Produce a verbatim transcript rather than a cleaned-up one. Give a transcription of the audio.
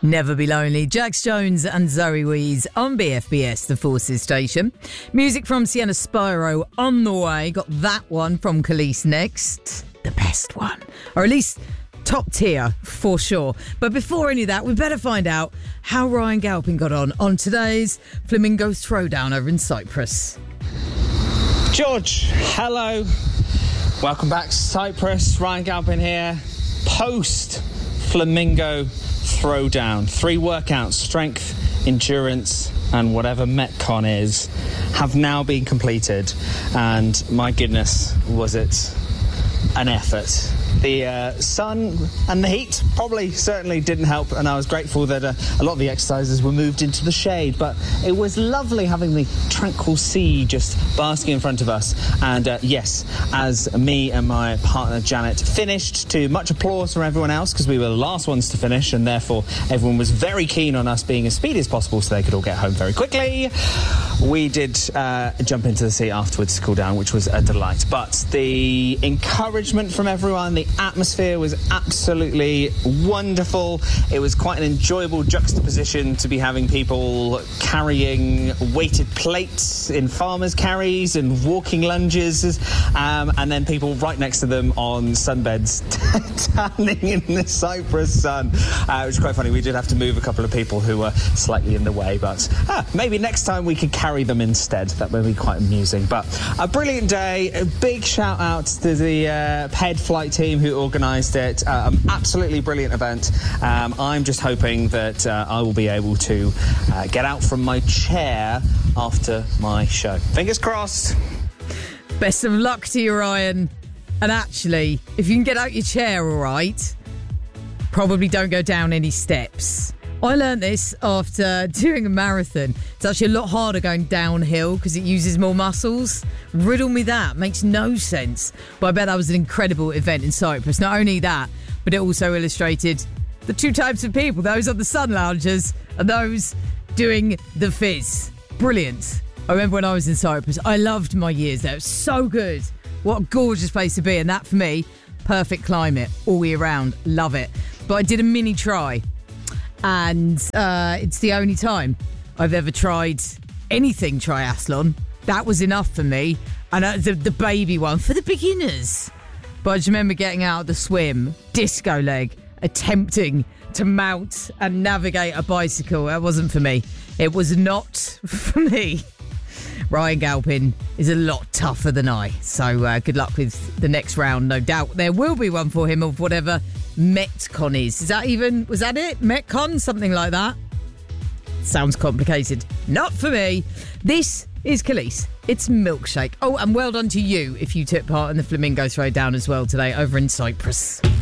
Never Be Lonely, Jax Jones and Zoe Wees on B F B S, the Forces station. Music from Sienna Spyro on the way. Got that one from Khalees next. The best one. Or at least top tier for sure. But before any of that, we better find out how Ryan Galpin got on on today's Flamingo Throwdown over in Cyprus. George, hello. Welcome back to Cyprus. Ryan Galpin here. Post Flamingo Throwdown. Three workouts, strength, endurance, and whatever Metcon is, have now been completed. And my goodness, was it an effort. The uh, sun and the heat probably certainly didn't help, and I was grateful that uh, a lot of the exercises were moved into the shade, but it was lovely having the tranquil sea just basking in front of us. And uh, yes, as me and my partner Janet finished, to much applause from everyone else, because we were the last ones to finish, and therefore everyone was very keen on us being as speedy as possible so they could all get home very quickly. We did uh, jump into the sea afterwards to cool down, which was a delight. But the encouragement from everyone, the atmosphere was absolutely wonderful. It was quite an enjoyable juxtaposition to be having people carrying weighted plates in farmers' carries and walking lunges, um, and then people right next to them on sunbeds tanning in the Cyprus sun, uh, which is quite funny. We did have to move a couple of people who were slightly in the way, but ah, maybe next time we could carry them instead. That would be quite amusing. But a brilliant day. A big shout out to the uh, P E D flight team who organised it. Uh, an absolutely brilliant event. Um, I'm just hoping that uh, I will be able to uh, get out from my chair after my show. Fingers crossed. Best of luck to you, Ryan. And actually, if you can get out your chair all right, probably don't go down any steps. I learned this after doing a marathon. It's actually a lot harder going downhill because it uses more muscles. Riddle me that. Makes no sense. But I bet that was an incredible event in Cyprus. Not only that, but it also illustrated the two types of people, those on the sun loungers and those doing the fizz. Brilliant. I remember when I was in Cyprus, I loved my years there. It was so good. What a gorgeous place to be. And that, for me, perfect climate all year round. Love it. But I did a mini try. And uh, it's the only time I've ever tried anything triathlon. That was enough for me. And uh, the, the baby one for the beginners. But I just remember getting out of the swim, disco leg, attempting to mount and navigate a bicycle. That wasn't for me. It was not for me. Ryan Galpin is a lot tougher than I. So uh, good luck with the next round. No doubt there will be one for him of whatever Metcon is. Is that even, was that it? Metcon? Something like that? Sounds complicated. Not for me. This is Khalees. It's Milkshake. Oh, and well done to you if you took part in the Flamingo Throwdown as well today over in Cyprus.